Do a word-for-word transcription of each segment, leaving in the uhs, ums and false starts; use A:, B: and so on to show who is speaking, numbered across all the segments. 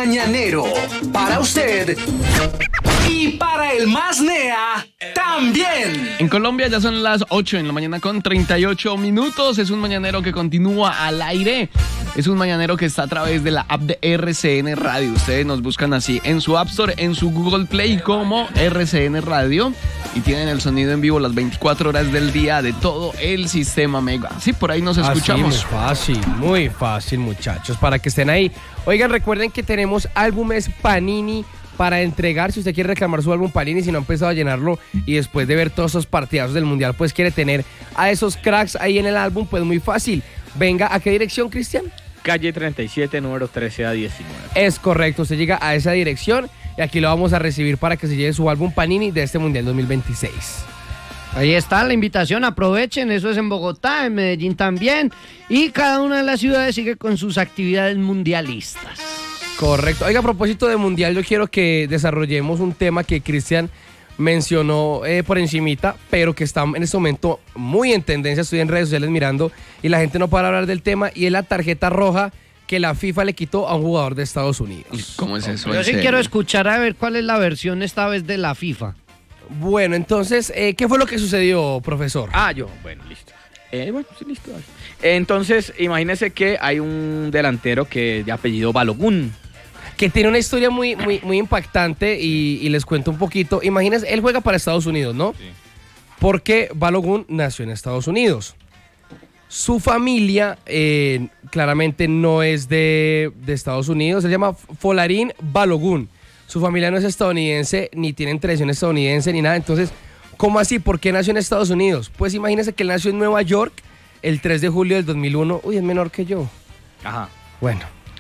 A: mañanero. Para usted y para el más nea también.
B: En Colombia ya son las ocho en la mañana con treinta y ocho minutos. Es un mañanero que continúa al aire. Es un mañanero que está a través de la app de R C N Radio. Ustedes nos buscan así en su App Store, en su Google Play como R C N Radio. Y tienen el sonido en vivo las veinticuatro horas del día de todo el sistema Mega. Sí, por ahí nos escuchamos.
C: Así, muy fácil, muy fácil, muchachos, para que estén ahí. Oigan, recuerden que tenemos álbumes Panini para entregar. Si usted quiere reclamar su álbum Panini, si no ha empezado a llenarlo y después de ver todos esos partidazos del Mundial, pues quiere tener a esos cracks ahí en el álbum, pues muy fácil. Venga, ¿a qué dirección, Cristian?
D: Calle treinta y siete, número trece a diecinueve.
C: Es correcto, usted llega a esa dirección y aquí lo vamos a recibir para que se lleve su álbum Panini de este Mundial dos mil veintiséis.
E: Ahí está la invitación, aprovechen, eso es en Bogotá, en Medellín también, y cada una de las ciudades sigue con sus actividades mundialistas.
C: Correcto. Oiga, a propósito de Mundial, yo quiero que desarrollemos un tema que Cristian mencionó eh, por encimita, pero que está en este momento muy en tendencia. Estoy en redes sociales mirando y la gente no para hablar del tema, y es la tarjeta roja que la FIFA le quitó a un jugador de Estados Unidos.
B: ¿Cómo es eso?
E: Yo sí quiero escuchar a ver cuál es la versión esta vez de la FIFA.
C: Bueno, entonces, eh, ¿qué fue lo que sucedió, profesor?
D: Ah, yo, bueno, listo. Eh, bueno, sí, listo. Dale. Entonces, imagínese que hay un delantero que de apellido Balogun,
C: que tiene una historia muy, muy, muy impactante y, y les cuento un poquito. Imagínense, él juega para Estados Unidos, ¿no? Sí. Porque Balogun nació en Estados Unidos. Su familia eh, claramente no es de, de Estados Unidos, se llama Folarin Balogun. Su familia no es estadounidense, ni tienen tradición estadounidense, ni nada. Entonces, ¿cómo así? ¿Por qué nació en Estados Unidos? Pues imagínense que él nació en Nueva York el tres de julio del dos mil uno. Uy, es menor que yo.
D: Ajá.
C: Bueno.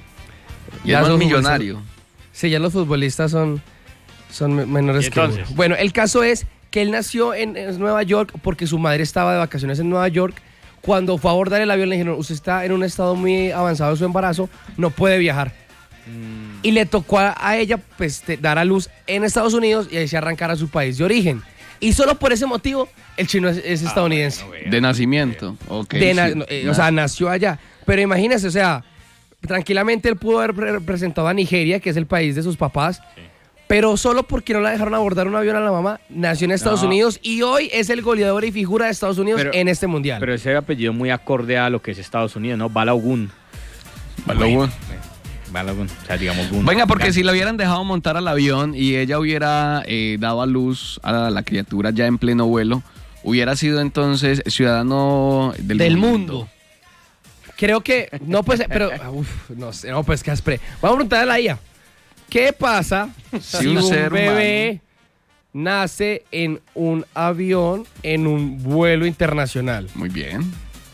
B: Y es un millonario.
C: Sí, ya los futbolistas son, son menores que uno. Bueno, el caso es que él nació en, en Nueva York porque su madre estaba de vacaciones en Nueva York. Cuando fue a abordar el avión le dijeron, usted está en un estado muy avanzado de su embarazo, no puede viajar. Mm. Y le tocó a, a ella pues te, dar a luz en Estados Unidos y ahí se arrancar a su país de origen. Y solo por ese motivo el chino es, es estadounidense.
B: Ah, bueno, bueno. De nacimiento. Okay,
C: de na-
B: sí.
C: eh, o sea, nació allá. Pero imagínese, o sea, tranquilamente él pudo haber representado a Nigeria, que es el país de sus papás, sí. Pero solo porque no la dejaron abordar un avión a la mamá, nació en Estados no. Unidos y hoy es el goleador y figura de Estados Unidos pero, en este Mundial.
D: Pero ese apellido muy acorde a lo que es Estados Unidos, ¿no? Balogun.
B: Balogun.
D: Balogun, o sea, digamos Gun.
B: Venga, porque Gun. Si la hubieran dejado montar al avión y ella hubiera eh, dado a luz a la criatura ya en pleno vuelo, hubiera sido entonces ciudadano del,
C: del
B: mundo.
C: mundo. Creo que, no pues, pero, uf, no sé, no pues, Caspre. Vamos a preguntarle a la I A. ¿Qué pasa si, si un, un bebé humano nace en un avión en un vuelo internacional?
B: Muy bien.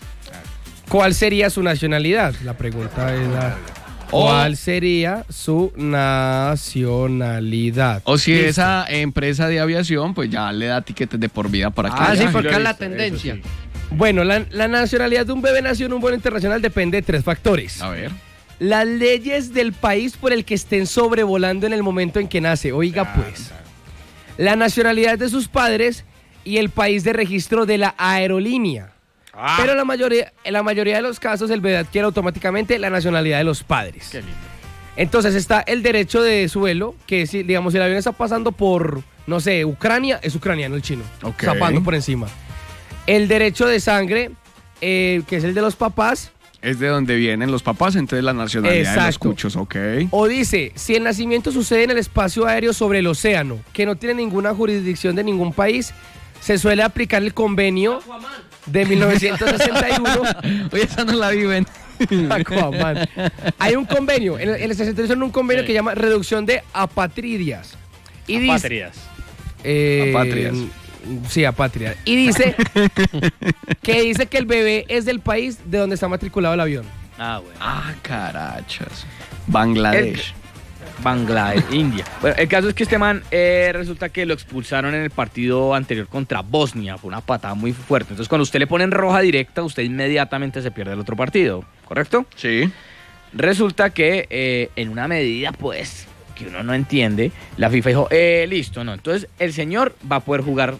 C: ¿Cuál sería su nacionalidad? La pregunta es la... ¿Cuál sería su nacionalidad?
B: O si Listo. Esa empresa de aviación, pues ya le da tiquetes de por vida para que...
E: Ah, sí, porque es la tendencia.
C: Sí. Bueno, la, la nacionalidad de un bebé nacido en un vuelo internacional depende de tres factores.
B: A ver.
C: Las leyes del país por el que estén sobrevolando en el momento en que nace. Oiga, ah, pues. Claro. La nacionalidad de sus padres y el país de registro de la aerolínea. Ah. Pero en la mayoría, en la mayoría de los casos el bebé adquiere automáticamente la nacionalidad de los padres.
D: Qué lindo.
C: Entonces está el derecho de suelo, que si, digamos, si el avión está pasando por, no sé, Ucrania, es ucraniano el chino.
B: Okay.
C: Zapando por encima. El derecho de sangre, eh, que es el de los papás.
B: Es de donde vienen los papás, entonces la nacionalidad Exacto. De los cuchos, ok.
C: O dice, si el nacimiento sucede en el espacio aéreo sobre el océano, que no tiene ninguna jurisdicción de ningún país, se suele aplicar el convenio de mil novecientos sesenta y uno.
B: Oye, esa no la viven.
C: Aquaman. Hay un convenio, en el, en el sesenta y uno hay un convenio sí. que llama reducción de apatridias.
D: Y Apatridas.
C: Dice, eh,
B: Apatrias.
C: Sí, apatridas. Y dice que dice que el bebé es del país de donde está matriculado el avión.
D: Ah, bueno.
B: Ah, carachas. Bangladesh.
D: El, Bangladesh, India. Bueno, el caso es que este man eh, resulta que lo expulsaron en el partido anterior contra Bosnia. Fue una patada muy fuerte. Entonces, cuando usted le pone en roja directa, usted inmediatamente se pierde el otro partido. ¿Correcto?
B: Sí.
D: Resulta que eh, en una medida, pues, que uno no entiende, la FIFA dijo, eh, listo, no. Entonces, el señor va a poder jugar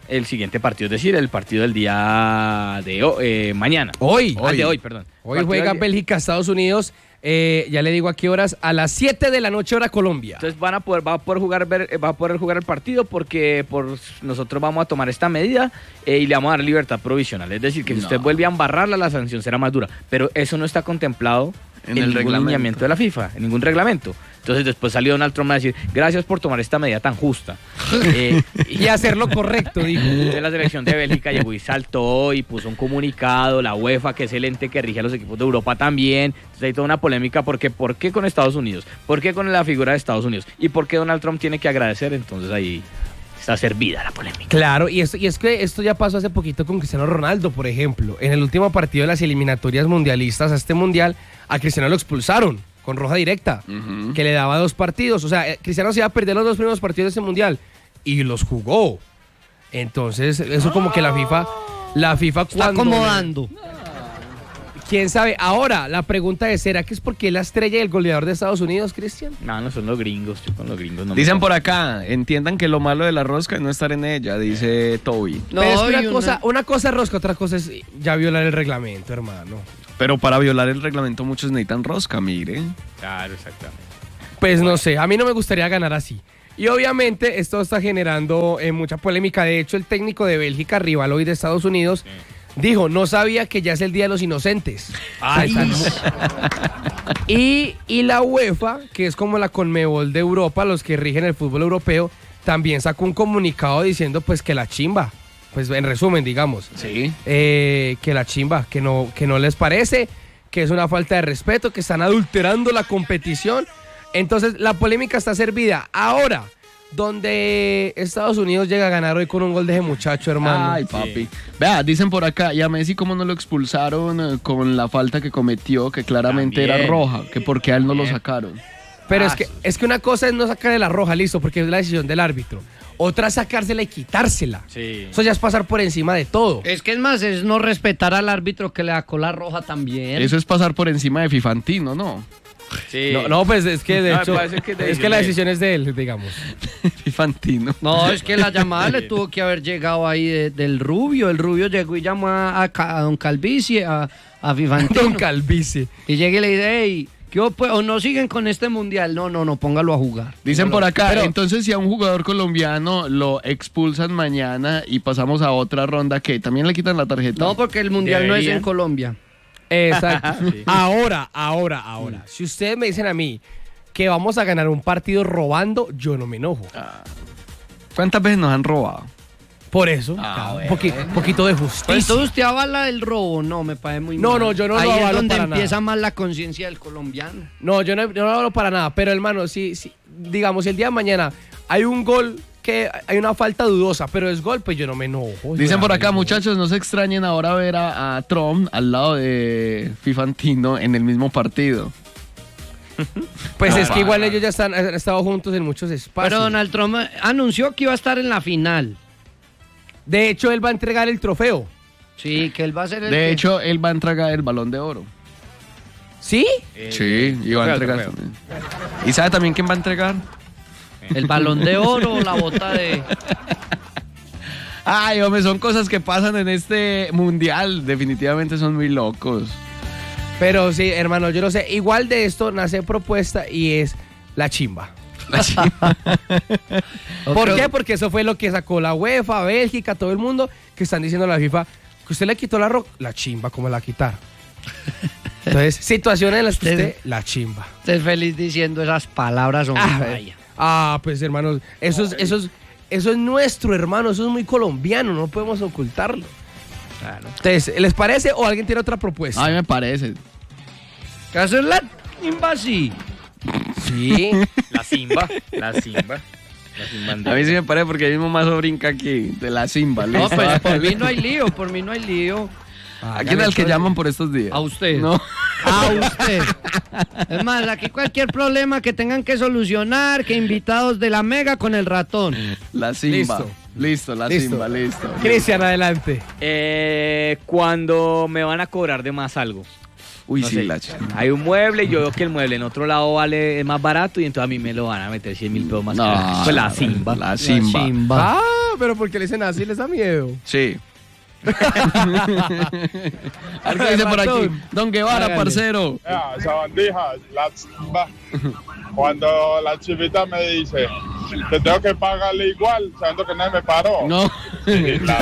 D: el siguiente partido, es decir, el partido del día de ho- eh, mañana.
C: Hoy.
D: Ah, de hoy, perdón.
C: Hoy
D: Partido
C: juega
D: del día-
C: Bélgica, Estados Unidos. Eh, ya le digo a qué horas. A las siete de la noche, hora Colombia.
D: Entonces van a poder, va a poder jugar, ver- va a poder jugar el partido porque por nosotros vamos a tomar esta medida eh, y le vamos a dar libertad provisional. Es decir, que si
B: No.
D: usted vuelve a embarrarla, la sanción será más dura. Pero eso no está contemplado
B: En
D: en,
B: el
D: ningún
B: reglamento.
D: lineamiento de la FIFA, en ningún reglamento. Entonces después salió Donald Trump a decir, gracias por tomar esta medida tan justa. Eh,
C: Y hacer lo correcto, dijo.
D: Entonces la selección de Bélgica llegó y saltó y puso un comunicado, la UEFA, que es el ente que rige a los equipos de Europa también. Entonces hay toda una polémica porque ¿por qué con Estados Unidos? ¿Por qué con la figura de Estados Unidos? ¿Y por qué Donald Trump tiene que agradecer? Entonces ahí está servida la polémica.
C: Claro, y, esto, y es que esto ya pasó hace poquito con Cristiano Ronaldo, por ejemplo. En el último partido de las eliminatorias mundialistas a este mundial, a Cristiano lo expulsaron con roja directa,
B: Ujú.
C: que le daba dos partidos. O sea, eh, Cristiano se iba a perder los dos primeros partidos de ese mundial y los jugó. Entonces, eso como que la FIFA, la FIFA
E: Está
C: cuando...
E: acomodando.
C: ¿Quién sabe? Ahora, la pregunta es, ¿será que es porque es la estrella y el goleador de Estados Unidos, Cristian?
D: No, no son los gringos, yo con los gringos no me
B: Dicen
D: toco.
B: por acá, entiendan que lo malo de la rosca es no estar en ella, dice Toby.
E: No,
C: Pero es que
E: y
C: una,
E: una-
C: cosa, una cosa es rosca, otra cosa es ya violar el reglamento, hermano.
B: Pero para violar el reglamento muchos necesitan rosca, mire.
D: Claro, exactamente.
C: Pues no sé, a mí no me gustaría ganar así. Y obviamente esto está generando eh, mucha polémica. De hecho, el técnico de Bélgica, rival hoy de Estados Unidos, dijo, no sabía que ya es el Día de los Inocentes.
D: Ay,
C: Están mu- y, y la UEFA, que es como la Conmebol de Europa, los que rigen el fútbol europeo, también sacó un comunicado diciendo pues que la chimba, pues en resumen, digamos,
B: Sí.
C: eh, que la chimba, que no, que no les parece, que es una falta de respeto, que están adulterando la competición. Entonces la polémica está servida. Ahora, donde Estados Unidos llega a ganar hoy con un gol de ese muchacho, hermano.
B: Ay, papi. Vea, dicen por acá, y a Messi cómo no lo expulsaron eh, con la falta que cometió, que claramente
D: También.
B: era roja, que por qué a él no lo
D: También.
B: sacaron.
C: Pero
D: Ah,
C: es que,
D: sí.
C: es que una cosa es no sacarle la roja, listo, porque es la decisión del árbitro. Otra es sacársela y quitársela.
D: Sí.
C: Eso ya es pasar por encima de todo.
E: Es que es más, es no respetar al árbitro que le sacó la roja también.
B: Eso es pasar por encima de Fifantino, ¿no?
D: Sí.
C: No, no, pues es que de
D: No, me
C: hecho,
D: parece que es de
C: es que la
D: decisión
C: decisión es de él, digamos.
B: Fifantino.
E: No, es que la llamada le tuvo que haber llegado ahí de- del Rubio. El Rubio llegó y llamó a, a Ca- a Don Calvici, a, a Fifantino.
C: Don Calvici.
E: Y llega y le dice, hey, ¿qué o, pues, o no siguen con este mundial? No, no, no, póngalo a jugar.
B: Dicen por acá,
C: Pero-
B: entonces si a un jugador colombiano lo expulsan mañana y pasamos a otra ronda, ¿qué? ¿También le quitan la tarjeta?
E: No, porque el mundial no es en
D: Deberían.
E: Colombia.
C: Exacto.
D: Sí.
C: Ahora, ahora, ahora. Si ustedes me dicen a mí que vamos a ganar un partido robando, yo no me enojo.
B: ¿Cuántas veces nos han robado?
C: Por eso,
B: Ah,
C: un poqui- poquito de
E: Pues
C: justicia.
E: entonces usted avala el robo. No, me parece muy
C: No,
E: mal.
C: no, yo no lo
E: Ahí es
C: avalo
E: donde
C: para nada.
E: empieza más la conciencia del colombiano.
C: No, yo no, yo no hablo para nada. Pero hermano, si, si, digamos, si el día de mañana hay un gol que hay una falta dudosa, pero es gol, pues yo no me enojo.
B: Dicen
C: Yo
B: por
C: no
B: acá,
C: me enojo.
B: muchachos, no se extrañen ahora ver a, a Trump al lado de Fifantino en el mismo partido.
C: Pues
B: No,
C: es que
B: para
C: igual
B: nada.
C: ellos ya están, han estado juntos en muchos espacios.
E: Pero Donald Trump anunció que iba a estar en la final.
C: De hecho, él va a entregar el trofeo.
E: Sí, que él va a ser el
B: De
E: que-
B: hecho, él va a entregar el Balón de Oro.
C: ¿Sí?
D: Eh,
B: Sí, y va a
D: trofeo,
B: entregar.
D: trofeo.
B: ¿Y sabe también quién va a entregar?
E: el balón de oro o la bota de...
B: Ay, hombre, son cosas que pasan en este mundial. Definitivamente son muy locos.
C: Pero sí, hermano, yo no sé. Igual de esto nace propuesta y es la chimba. ¿Por qué? Porque eso fue lo que sacó la UEFA, Bélgica, todo el mundo, que están diciendo a la FIFA que usted le quitó la roca, la chimba, ¿cómo la va a quitar? Entonces, situaciones en las que usted, la chimba.
E: Estés feliz diciendo esas palabras, hombre.
C: Ah,
E: Vaya.
C: Ah, pues hermanos, eso es, eso es, eso es nuestro, hermano, eso es muy colombiano, no podemos ocultarlo.
D: Claro.
C: Entonces, ¿les parece o alguien tiene otra propuesta?
B: A mí me parece.
E: ¿Qué hacer la chimba sí?
C: Sí.
D: La Simba. La Simba. La Simba
B: A mí sí me parece porque el mismo mazo brinca aquí de la Simba.
E: No,
B: ¿listo?
E: pues por mí no hay lío, por mí no hay lío.
B: ¿A quién es el que llaman por estos días?
E: A usted.
B: No.
E: A usted. Es más, aquí cualquier problema que tengan que solucionar, que invitados de la Mega con el ratón.
B: La Simba.
C: Listo.
B: Listo, la
C: Listo.
B: Simba, listo.
C: Cristian, adelante.
D: Eh, cuando me van a cobrar de más algo.
B: Uy,
D: No
B: sí,
D: sé.
B: la Simba.
D: Hay un mueble y yo veo que el mueble en otro lado vale es más barato y entonces a mí me lo van a meter cien mil pesos más
B: No,
D: caro. Pues la Simba.
B: La Simba.
E: Simba.
C: Ah, pero porque le dicen así, les da miedo.
B: Sí. A ver qué dice por aquí. Don Guevara,
C: Hágale.
B: parcero.
F: Ya, sabandija, la chimba. Cuando la chivita me dice, te tengo que pagarle igual, sabiendo que nadie me paró.
B: No.
F: Sí, la-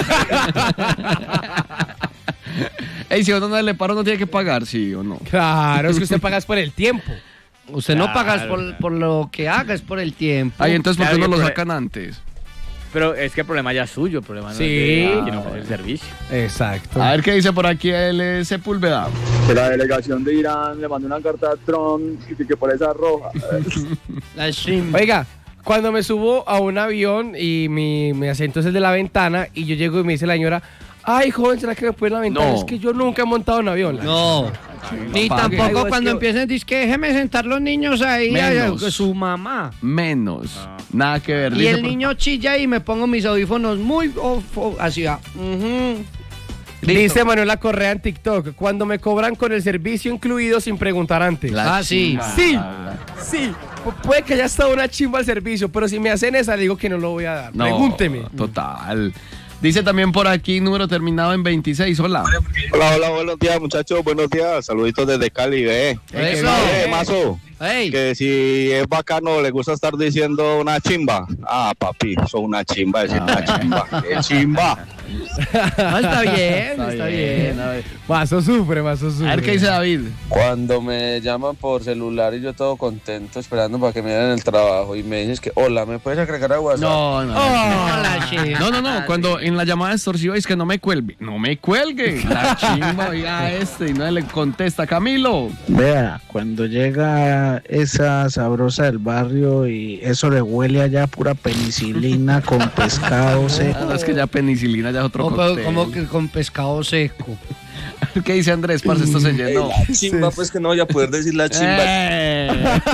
B: Ey, si a uno no le paro, no tiene que pagar, sí o no.
C: Claro, es que usted paga por el tiempo.
E: Usted no
D: Claro,
E: pagas por,
D: claro.
E: por lo que haga, es por el tiempo.
B: Ay, entonces, ¿por qué
D: Claro,
B: no lo
D: pero-
B: sacan antes?
D: Pero es que el problema ya es suyo, el problema no
C: Sí.
D: es de quien ofrece el servicio.
C: Exacto.
B: A ver qué dice por aquí el Sepúlveda.
G: Que la delegación de Irán le mandó una carta a Trump y que por esa roja.
E: La stream.
C: Oiga, cuando me subo a un avión y mi, mi asiento es el de la ventana y yo llego y me dice la señora, ay, joven, ¿será que me puede en la ventana?
B: No.
C: Es que yo nunca he montado en avión.
E: No. Ni
B: pague.
E: tampoco
C: Ay,
E: cuando
C: es que-
E: empiecen, dice que déjeme sentar los niños ahí,
B: Menos.
E: ay, su mamá.
B: Menos. Nada que ver.
E: Y
B: Dice
E: el
B: por-
E: niño chilla y me pongo mis audífonos muy oh, oh, así va. Ujú.
C: Dice Manuela Correa en TikTok, cuando me cobran con el servicio incluido sin preguntar antes.
B: La
E: Ah, sí.
B: chimba.
C: Sí, sí. Pu- Puede que haya estado una chimba al servicio, pero si me hacen esa, le digo que no lo voy a dar.
B: No,
C: Pregúnteme.
B: Total. Dice también por aquí, número terminado en veintiséis. Hola.
G: Hola, hola, buenos días, muchachos, buenos días. Saluditos desde Cali, ve.
E: Eso.
G: Eh, Mazo,
E: Ey,
G: que si es bacano, le gusta estar diciendo una chimba. Ah, papi, son una chimba, decir una chimba. ¡Qué chimba!
E: no, está bien, está, bien.
B: A ver,
C: Mazo sufre, mazo sufre.
B: a ver qué dice David.
H: Cuando me llaman por celular y yo todo contento esperando para que me den el trabajo y me dices que hola, ¿me puedes agregar a WhatsApp?
B: No, no.
E: No, la chimba.
B: No, no, no. Cuando en la llamada extorsiva es que no me cuelgue. No me cuelgue. La chimba, oiga este. Y no le contesta Camilo.
I: Vea, cuando llega esa sabrosa del barrio y eso le huele allá a pura penicilina con pescado
B: Ah,
I: seco.
B: no, es que ya penicilina ya es otro
E: Como,
B: cóctel.
E: como que con pescado seco.
B: ¿Qué dice Andrés? Parce, esto se llenó.
H: La chimba, pues que no voy a poder decir la chimba.
B: ¡Eh!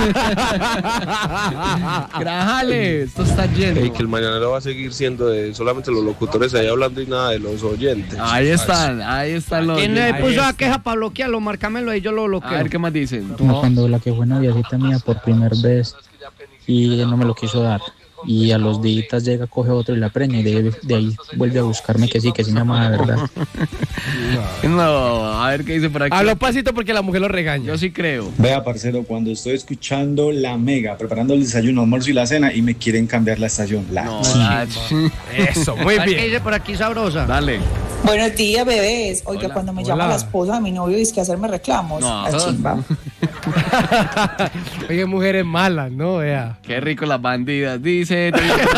B: Grájale, esto está lleno.
H: Y que el mañanero va a seguir siendo de solamente los locutores ahí hablando y nada de los oyentes.
B: Ahí están, ahí están los.
E: ¿Quién le
B: Ahí
E: puso la
B: está.
E: queja para bloquearlo? Márcamelo ahí, yo lo
B: A
E: bloqueo.
B: ver qué más dicen.
I: Como cuando la que fue noviecita mía por primera vez y no me lo quiso dar. Y a los días llega, coge otro y la preña y de, de ahí vuelve a buscarme que sí, que sí me ama de verdad.
B: No, a ver qué dice por aquí.
C: Habló pasito porque la mujer lo regaña.
B: Yo sí creo.
J: Vea, parcero, cuando estoy escuchando La Mega, preparando el desayuno, almuerzo y la cena y me quieren cambiar la estación. La
B: No,
J: chimba.
B: la-
C: Eso, muy
E: A ver qué
C: bien.
E: dice por aquí sabrosa.
B: Dale.
K: Buenos días, bebés. Oiga,
B: Hola.
K: cuando me
C: Hola.
K: llama la esposa de mi novio y dice que hacerme reclamos.
B: No.
K: La chimba.
C: Oye, mujeres malas, ¿no? Vea.
B: Qué rico las bandidas. Dice.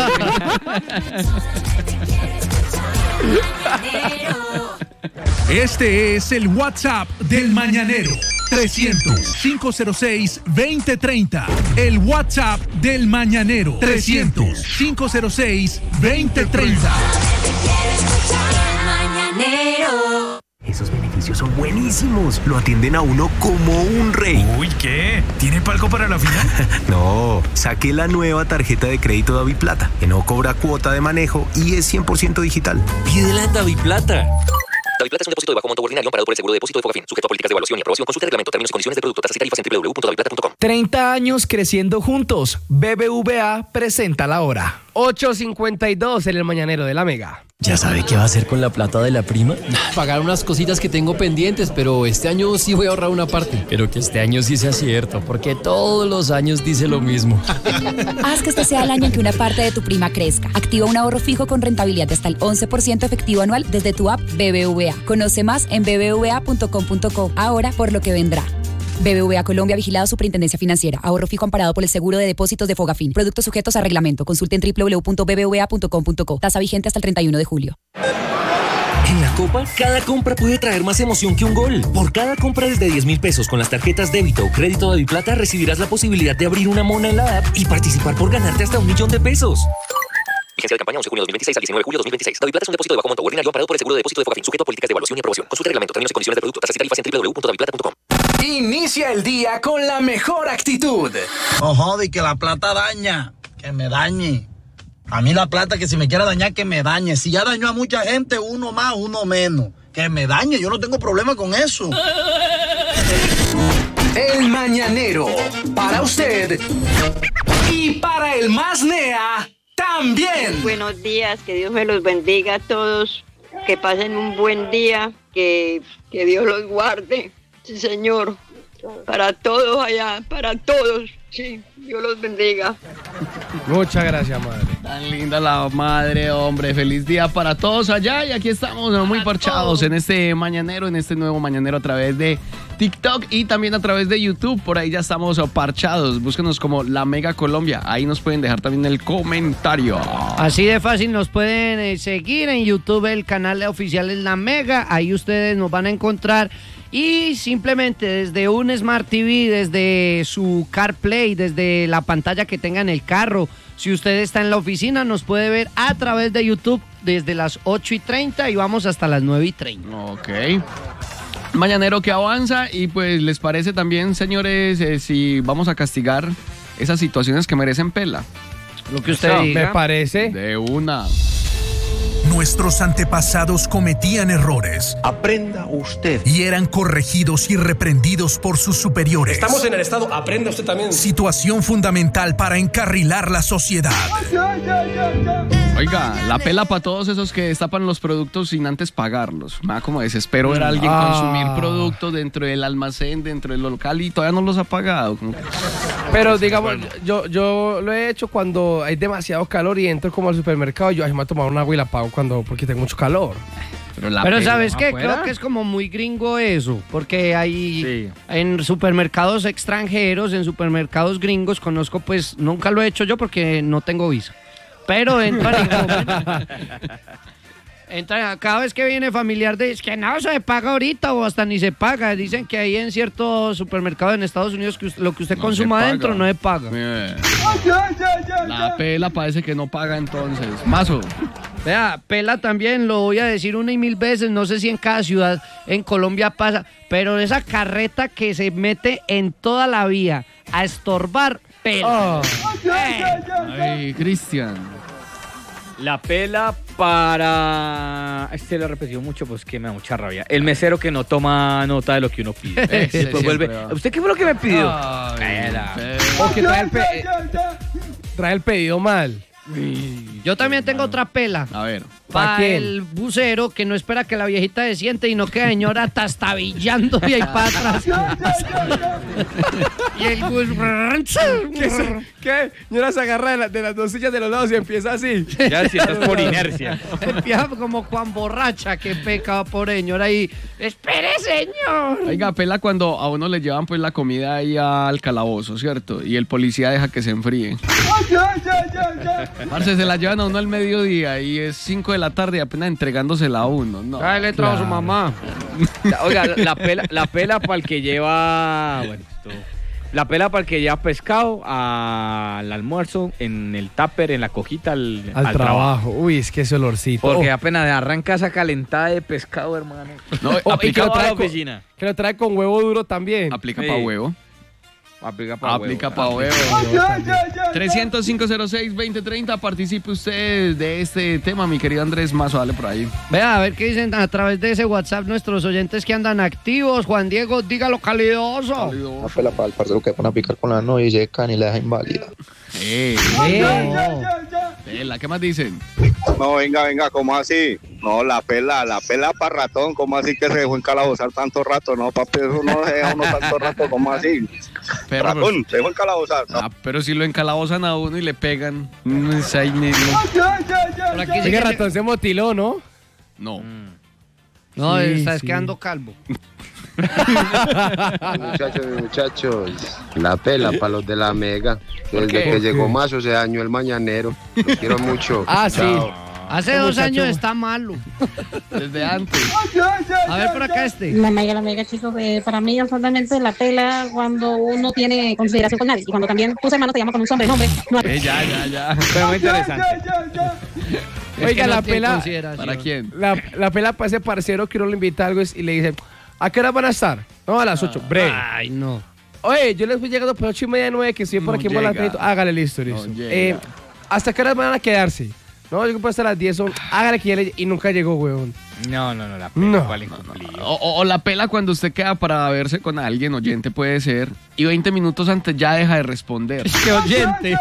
A: Este es el WhatsApp del Mañanero. trescientos, quinientos seis, veinte treinta. El WhatsApp del Mañanero. trescientos, quinientos seis, veinte treinta.
L: Esos beneficios son buenísimos. Lo atienden a uno como un rey.
A: Uy, ¿qué? ¿Tiene palco para la final?
L: No, saqué la nueva tarjeta de crédito DaviPlata, que no cobra cuota de manejo y es cien por ciento digital. Pídela en DaviPlata.
M: DaviPlata es un depósito de bajo monto ordinario amparado por el seguro de depósito de Fogafín, sujeto a políticas de evaluación y aprobación. Consulta el reglamento, términos y condiciones del producto, tasas y tarifas en doble u doble u doble u punto daviplata punto com.
A: treinta años creciendo juntos. B B V A presenta la hora.
C: ocho cincuenta y dos en el mañanero de La Mega.
L: ¿Ya sabe qué va a hacer con la plata de la prima?
N: Pagar unas cositas que tengo pendientes, pero este año sí voy a ahorrar una parte.
L: Pero que este año sí sea cierto, porque todos los años dice lo mismo.
O: Haz que este sea el año en que una parte de tu prima crezca. Activa un ahorro fijo con rentabilidad de hasta el once por ciento efectivo anual desde tu app B B V A. Conoce más en b b v a punto com punto co. Ahora por lo que vendrá. B B V A Colombia, vigilado Superintendencia Financiera. Ahorro fijo amparado por el seguro de depósitos de Fogafín. Productos sujetos a reglamento. Consulte en w w w punto b b v a punto com punto co. Tasa vigente hasta el treinta y uno de julio.
L: En la Copa, cada compra puede traer más emoción que un gol. Por cada compra desde diez mil pesos con las tarjetas débito o crédito DaviPlata recibirás la posibilidad de abrir una mona en la app y participar por ganarte hasta un millón de pesos.
M: Vigencia de campaña once de junio de dos mil veintiséis al diecinueve de julio de dos mil veintiséis. DaviPlata es un depósito de bajo monto ordinario amparado por el seguro de depósito de Fogafín, sujeto a políticas de evaluación y aprobación. Consulta el reglamento, términos y condiciones del producto, tasas y tarifas en w w w punto daviplata punto com.
A: Inicia el día con la mejor actitud.
P: No jode que la plata daña, que me dañe. A mí la plata que si me quiera dañar, que me dañe. Si ya dañó a mucha gente, uno más, uno menos. Que me dañe, yo no tengo problema con eso.
A: El Mañanero. Para usted y para el más nea también.
Q: también.
R: Buenos días, que Dios me los bendiga a todos, que pasen un buen día, que, que Dios los guarde, sí señor, para todos allá, para todos, sí, Dios los bendiga.
C: Muchas gracias, madre.
B: Tan linda la madre, hombre. Feliz día para todos allá. Y aquí estamos muy parchados en este mañanero, en este nuevo mañanero a través de TikTok y también a través de YouTube. Por ahí ya estamos parchados. Búsquenos como La Mega Colombia. Ahí nos pueden dejar también el comentario.
E: Así de fácil nos pueden eh, seguir en YouTube. El canal oficial es La Mega. Ahí ustedes nos van a encontrar. Y simplemente desde un Smart T V, desde su CarPlay, desde la pantalla que tenga en el carro, si usted está en la oficina, nos puede ver a través de YouTube desde las ocho y treinta y vamos hasta las nueve y treinta.
B: Ok. Mañanero que avanza y pues les parece también, señores, eh, si vamos a castigar esas situaciones que merecen pela.
E: Lo que usted diga.
C: Me parece.
B: De una.
A: Nuestros antepasados cometían errores.
Q: Aprenda usted.
A: Y eran corregidos y reprendidos por sus superiores.
Q: Estamos en el estado, aprenda usted también.
A: Situación fundamental para encarrilar la sociedad.
B: Oiga, la pela para todos esos que destapan los productos sin antes pagarlos. Me da como desespero ver a alguien
C: Ah.
B: consumir productos dentro del almacén, dentro del local y todavía no los ha pagado. Como que-
C: Pero digamos, yo, yo lo he hecho cuando hay demasiado calor y entro como al supermercado y yo, ay, me voy a tomar un agua y la pago cuando, porque tengo mucho calor.
B: Pero, la
E: Pero
B: pela
E: ¿sabes qué?
B: afuera.
E: Creo que es como muy gringo eso, porque hay en supermercados extranjeros, en supermercados gringos, conozco, pues nunca lo he hecho yo porque no tengo visa. Pero entran y comen. Entran, cada vez que viene familiar de, es que no se paga ahorita o hasta ni se paga. Dicen que ahí en ciertos supermercados en Estados Unidos que usted- lo que usted
B: No
E: consuma
B: se paga.
E: adentro no se paga.
B: Bien. La pela parece que no paga entonces. Mazo.
E: Vea, pela también, lo voy a decir una y mil veces, no sé si en cada ciudad en Colombia pasa, pero esa carreta que se mete en toda la vía a estorbar, pela.
B: Ay, Cristian.
D: La pela para... Este lo he repetido mucho, pues que me da mucha rabia. El mesero que no toma nota de lo que uno pide.
B: Ese
D: Después vuelve.
B: siempre va.
D: ¿Usted qué fue lo que me pidió?
B: Ay,
D: Pela.
C: O que trae el, pe- trae el pedido mal.
E: Yo también tengo otra pela.
B: A ver.
C: ¿Pa'
E: Para
C: quién?
E: el bucero que no espera que la viejita se siente y no queda señora tastabillando de ahí para atrás. Y el bus...
C: ¿Qué? se- ¿Qué? Señora se agarra de, la- de las dos sillas de los lados y empieza así.
D: Ya sientas por inercia.
E: Empieza como Juan Borracha, que peca, pobre señora ahí. ¡Espere, señor!
B: Oiga, pela cuando a uno le llevan pues la comida ahí al calabozo, ¿cierto? Y el policía deja que se enfríe. Parce, se la llevan a uno al mediodía y es cinco de la tarde y apenas entregándosela a uno. No.
E: Ahí le trajo su mamá.
D: La- Oiga, la pela, la pela para el que lleva... Bueno, esto... La pela para el que lleva pescado al almuerzo, en el tupper, en la cojita, al,
C: Al, trabajo. Uy, es que ese olorcito.
D: Porque
C: Oh.
D: apenas arranca esa calentada de pescado, hermano.
B: No,
C: Oh, y que
B: aplica
C: lo,
D: para
C: trae
D: la
C: con,
D: oficina.
C: que lo trae con huevo duro también.
B: Aplica
D: Sí.
B: para huevo.
D: Aplica para
B: Aplica
D: huevo.
B: para huevo. trescientos, cinco cero seis, veinte treinta. Participe usted de este tema, mi querido Andrés Mazo. Dale por ahí.
E: Vea, a ver qué dicen a través de ese WhatsApp nuestros oyentes que andan activos. Juan Diego, dígalo calidoso.
S: Una pela para el parcero que pone a picar con la novia y secan y la deja inválida.
B: Eh,
E: Eh.
B: Pela, ¿qué más dicen?
G: No, venga, venga, ¿cómo así? No, la pela, la pela para ratón, ¿cómo así que se dejó encalabozar tanto rato? No, papi, eso no se deja uno tanto rato, ¿cómo así?
B: Perro,
G: Ratón, se dejó encalabozar. No.
B: Ah, pero si lo encalabozan a uno y le pegan. No, es ahí ni- no.
E: Por aquí
C: Ese
E: dice que-
C: ratón se motiló, ¿no?
B: No.
E: No,
C: Sí,
E: estás
C: sí.
E: quedando calvo.
S: Muchachos y muchachos, la pela para los de la Mega. Desde
C: qué?
S: que
C: ¿Por
S: llegó
C: qué?
S: Mazo se dañó el mañanero. Los quiero mucho.
C: Ah, sí.
S: Chao.
E: Hace
C: Ese
E: dos
C: muchacho-
E: años está malo.
B: Desde antes.
E: A ver por acá este.
T: La mega, la mega, chicos, eh, para mí absolutamente la pela cuando uno tiene consideración con nadie y cuando también tus hermanos te llaman con un sobrenombre. No,
B: Eh, ya, ya, ya.
D: Pero muy interesante.
E: Es
C: Oiga,
E: que no
C: la
E: tiene
C: pela.
E: consideración.
B: ¿Para quién?
C: La, la pela para ese parcero que uno le invita a algo y le dice, ¿a qué hora van a estar? No, a las ocho. Breve.
E: Ay, no.
C: Oye, yo les fui llegando por ocho y media, nueve, que estoy por
B: No
C: aquí en Bola
B: llega.
C: Crédito. Hágale, listo, listo.
B: No llega.
C: Eh, ¿Hasta qué hora van a quedarse? No, yo que puedo estar a las diez, son, hágale que ya le... Y nunca llegó, weón.
D: No, no, no, la pela,
C: No.
D: ¿cuál incumplido?
B: O, o- o la pela cuando usted queda para verse con alguien, oyente puede ser, y veinte minutos antes ya deja de responder.
E: ¡Qué oyente!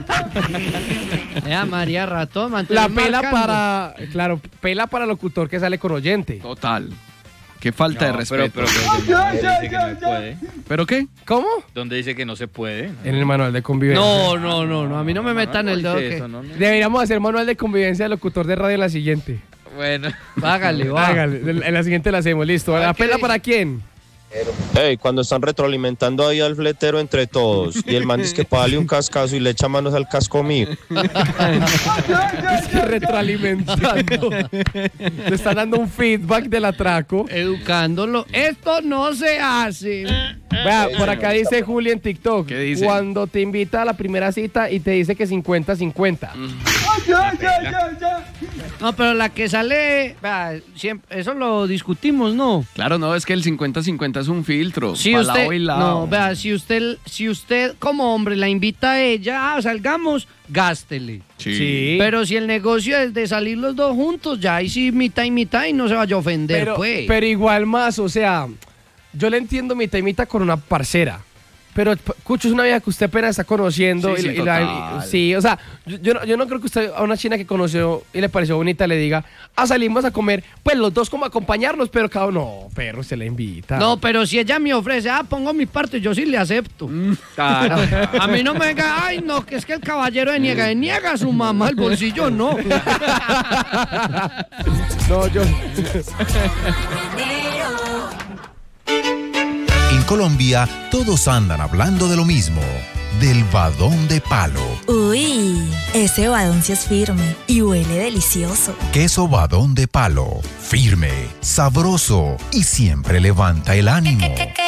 E: Ea, María Ratón,
C: La
E: mantener
C: pela
E: marcando.
C: para... Claro, pela para locutor que sale con oyente.
B: Total. Qué falta de
D: No,
B: respeto.
D: Pero, pero, pero, ¿dónde dice que no se puede?
B: ¿Pero qué?
C: ¿Cómo?
D: ¿Dónde dice que no se puede?
C: En el manual de convivencia.
E: No, no, no, no, a mí no me metan el dedo.
D: dice
E: que-
D: eso, no, no.
C: Deberíamos hacer manual de convivencia del locutor de radio en la siguiente.
D: Bueno.
E: Hágale, va.
C: Hágale, en la siguiente la hacemos, listo. ¿La pela para quién?
U: Hey, cuando están retroalimentando ahí al fletero entre todos y el man dice que para darle un cascazo y le echa manos al casco mío.
C: Es que retroalimentando. Le están dando un feedback del atraco.
E: Educándolo. Esto no se hace.
C: Vea, por acá dice Juli en TikTok.
B: ¿Qué dice?
C: Cuando te invita a la primera cita y te dice que cincuenta cincuenta.
E: No, pero la que sale, vea, siempre, eso lo discutimos, ¿no?
B: Claro, no, es que el cincuenta cincuenta es un filtro.
E: Si
B: pa'
E: usted,
B: lado y lado.
E: no, vea, si usted, si usted como hombre la invita a ella, ah, salgamos, gástele.
B: Sí.
C: Sí.
E: Pero si el negocio es de salir los dos juntos, ya ahí sí mitad y mitad y no se vaya a ofender,
C: Pero,
E: pues.
C: pero igual más, o sea, yo le entiendo mitad y mitad con una parcera. Pero, p- Cucho, es una vieja que usted apenas está conociendo.
B: Sí,
C: y,
B: sí,
C: y la-
B: total.
C: y- sí, o sea, yo, yo no, yo no creo que usted a una china que conoció y le pareció bonita le diga, ah, salimos a comer, pues los dos como acompañarnos, pero cada uno, no, perro, se le invita.
E: No, pero si ella me ofrece, ah, pongo mi parte, yo sí le acepto.
D: Claro.
E: A mí no me venga, ay, no, que es que el caballero de niega, de niega a su mamá, el bolsillo no.
C: No, yo...
V: En Colombia, todos andan hablando de lo mismo, del badón de palo.
W: Uy, ese badón sí es firme y huele delicioso.
V: Queso badón de palo, firme, sabroso y siempre levanta el ánimo.